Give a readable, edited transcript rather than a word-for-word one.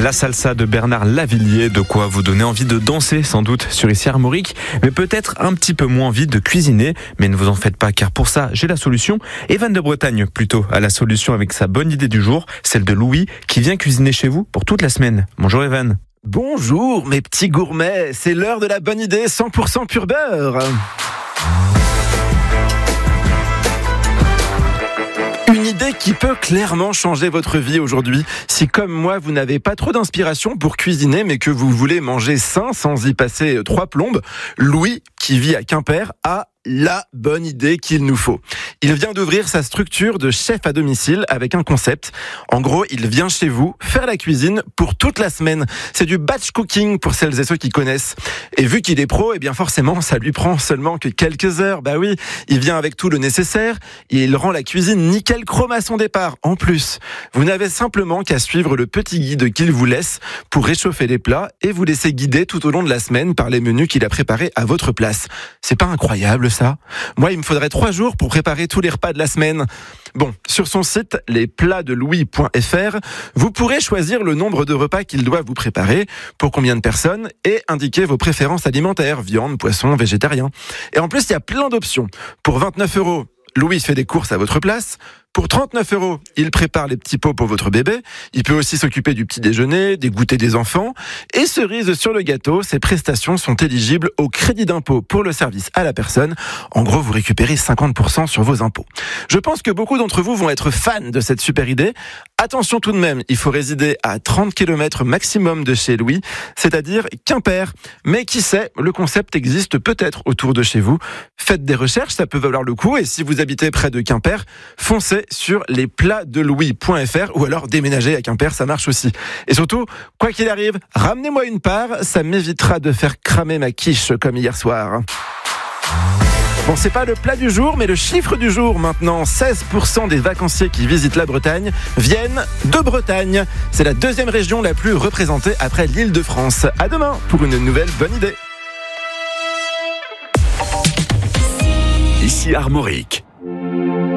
La salsa de Bernard Lavilliers, de quoi vous donner envie de danser sans doute sur Ici Armorique, mais peut-être un petit peu moins envie de cuisiner. Mais ne vous en faites pas, car pour ça, j'ai la solution. Evan de Bretagne, plutôt, a la solution avec sa bonne idée du jour, celle de Louis, qui vient cuisiner chez vous pour toute la semaine. Bonjour Evan. Bonjour mes petits gourmets, c'est l'heure de la bonne idée 100% pur beurre. Une idée qui peut clairement changer votre vie aujourd'hui. Si comme moi vous n'avez pas trop d'inspiration pour cuisiner mais que vous voulez manger sain sans y passer 3 plombes, Louis, qui vit à Quimper, a la bonne idée qu'il nous faut. Il vient d'ouvrir sa structure de chef à domicile avec un concept. En gros, il vient chez vous faire la cuisine pour toute la semaine. C'est du batch cooking pour celles et ceux qui connaissent. Et vu qu'il est pro, eh bien forcément, ça lui prend seulement que quelques heures. Bah oui, il vient avec tout le nécessaire et il rend la cuisine nickel chrome à son départ. En plus, vous n'avez simplement qu'à suivre le petit guide qu'il vous laisse pour réchauffer les plats et vous laisser guider tout au long de la semaine par les menus qu'il a préparés à votre place. C'est pas incroyable ça ? Moi, il me faudrait 3 jours pour préparer tous les repas de la semaine. Bon, sur son site, lesplatsdelouis.fr, vous pourrez choisir le nombre de repas qu'il doit vous préparer, pour combien de personnes, et indiquer vos préférences alimentaires, viande, poisson, végétarien. Et en plus, il y a plein d'options. Pour 29 €, Louis fait des courses à votre place. Pour 39 €, il prépare les petits pots pour votre bébé. Il peut aussi s'occuper du petit déjeuner, des goûters des enfants. Et cerise sur le gâteau, ces prestations sont éligibles au crédit d'impôt pour le service à la personne. En gros, vous récupérez 50% sur vos impôts. Je pense que beaucoup d'entre vous vont être fans de cette super idée. Attention tout de même, il faut résider à 30 km maximum de chez Louis, c'est-à-dire Quimper. Mais qui sait, le concept existe peut-être autour de chez vous. Faites des recherches, ça peut valoir le coup. Et si vous habitez près de Quimper, foncez sur lesplatsdelouis.fr ou alors déménager à Quimper, ça marche aussi. Et surtout, quoi qu'il arrive, ramenez-moi une part, ça m'évitera de faire cramer ma quiche comme hier soir. Bon, c'est pas le plat du jour, mais le chiffre du jour maintenant. 16% des vacanciers qui visitent la Bretagne viennent de Bretagne. C'est la 2e région la plus représentée après l'Île-de-France. À demain pour une nouvelle bonne idée. Ici Armorique.